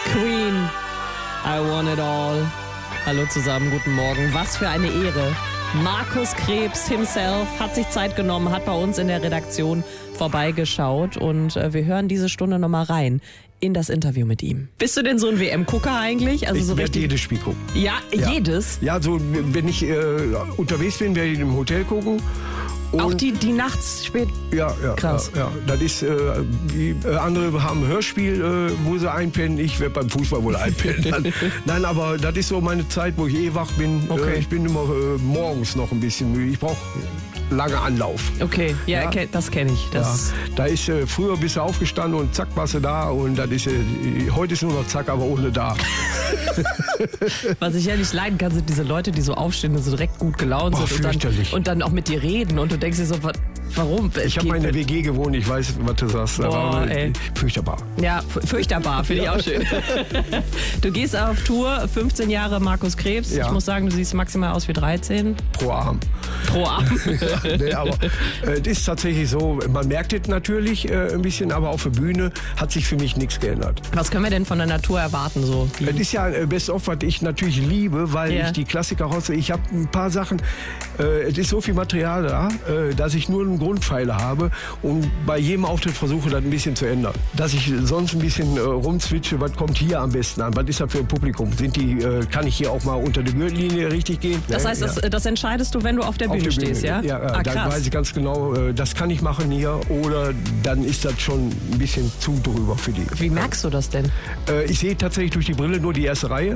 Queen, I want it all. Hallo zusammen, guten Morgen. Was für eine Ehre. Markus Krebs himself hat sich Zeit genommen, hat bei uns in der Redaktion vorbeigeschaut und wir hören diese Stunde nochmal rein in das Interview mit ihm. Bist du denn so ein WM-Gucker eigentlich? Also ich so werde jedes Spiel gucken. Ja, jedes? Ja, so wenn ich unterwegs bin, werde ich im Hotel gucken. Und auch die nachts spät? Ja. Krass. Ja. Das ist, andere haben ein Hörspiel, wo sie einpennen. Ich werde beim Fußball wohl einpennen. Nein, aber das ist so meine Zeit, wo ich wach bin. Okay. Ich bin immer morgens noch ein bisschen müde. Ich brauche lange Anlauf. Okay, ja. Das kenne ich. Das Da ist früher bist du aufgestanden und zack warst du da und das ist heute ist nur noch zack, aber ohne da. Was ich ja nicht leiden kann, sind diese Leute, die so aufstehen und so direkt gut gelaunt sind und dann auch mit dir reden und du denkst dir so, warum? Ich habe mal in der WG gewohnt, ich weiß, was du sagst. Boah, fürchterbar. Ja, fürchterbar, finde ich auch schön. Du gehst auf Tour, 15 Jahre Markus Krebs. Ja. Ich muss sagen, du siehst maximal aus wie 13. Pro Arm. Nee, aber es ist tatsächlich so, man merkt es natürlich ein bisschen, aber auf der Bühne hat sich für mich nichts geändert. Was können wir denn von der Natur erwarten? So? Das ist ja Best of, was ich natürlich liebe, weil ich die Klassiker raus. Ich habe ein paar Sachen, es ist so viel Material da, dass ich nur einen Grundpfeiler habe und bei jedem Auftritt versuche, das ein bisschen zu ändern. Dass ich sonst ein bisschen rumzwitsche, was kommt hier am besten an, was ist das für ein Publikum? Kann ich hier auch mal unter die Gürtellinie richtig gehen? Das heißt, das entscheidest du, wenn du auf der Bühne stehst, ja? Ja, dann weiß ich ganz genau, das kann ich machen hier oder dann ist das schon ein bisschen zu drüber für die. Wie merkst du das denn? Ich sehe tatsächlich durch die Brille nur die erste Reihe,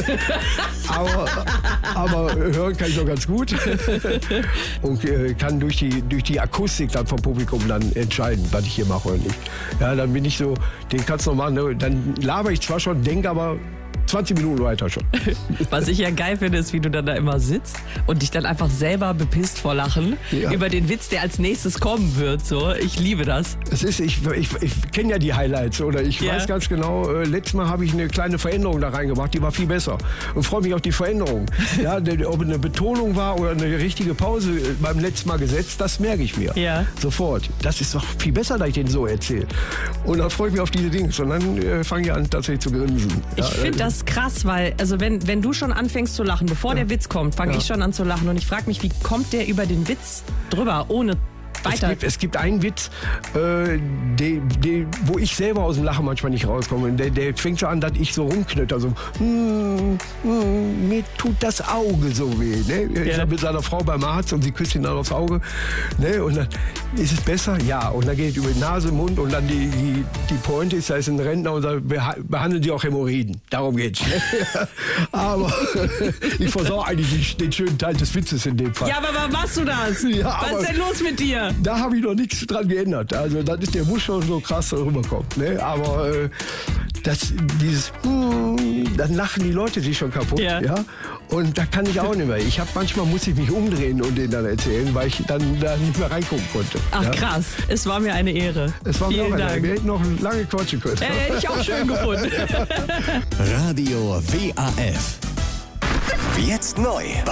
aber hören kann ich noch ganz gut und kann durch die Akustik dann vom Publikum dann entscheiden, was ich hier mache oder nicht. Ja, dann bin ich so, den kannst du noch machen, ne? Dann laber ich zwar schon, denke aber 20 Minuten weiter schon. Was ich ja geil finde, ist, wie du dann da immer sitzt und dich dann einfach selber bepisst vor Lachen über den Witz, der als nächstes kommen wird. So, ich liebe das. Ich kenne ja die Highlights oder ich weiß ganz genau, letztes Mal habe ich eine kleine Veränderung da reingebracht, die war viel besser und freue mich auf die Veränderung. Ja, ob eine Betonung war oder eine richtige Pause beim letzten Mal gesetzt, das merke ich mir. Ja. Sofort. Das ist doch viel besser, dass ich den so erzähle. Und dann freue ich mich auf diese Dinge und dann fange ich an tatsächlich zu grinsen. Ich finde das krass, weil also wenn du schon anfängst zu lachen, bevor der Witz kommt, fange ich schon an zu lachen und ich frage mich, wie kommt der über den Witz drüber, ohne weiter? Es gibt einen Witz, wo ich selber aus dem Lachen manchmal nicht rauskomme. Der fängt so an, dass ich so rumknötter, so mir tut das Auge so weh. Ne? Ich bin mit seiner Frau beim Arzt und sie küsst ihn dann aufs Auge. Ne? Und dann ist es besser? Ja. Und dann geht es über die Nase, Mund und dann die Pointe ist, da ist ein Rentner und sagt, behandeln Sie auch Hämorrhoiden. Darum geht's. Aber ich versorge eigentlich den schönen Teil des Witzes in dem Fall. Ja, aber warum machst du das? Ja, was ist denn los mit dir? Da habe ich noch nichts dran geändert. Also der muss schon so krass rüberkommen. Ne? Aber dann lachen die Leute sich schon kaputt. Ja? Und da kann ich auch nicht mehr. Manchmal muss ich mich umdrehen und denen dann erzählen, weil ich dann da nicht mehr reingucken konnte. Ach krass, es war mir eine Ehre. Es war mir auch eine Ehre. Wir hätten noch lange quatschen können. Hätte ich auch schön gefunden. Radio WAF. Jetzt neu.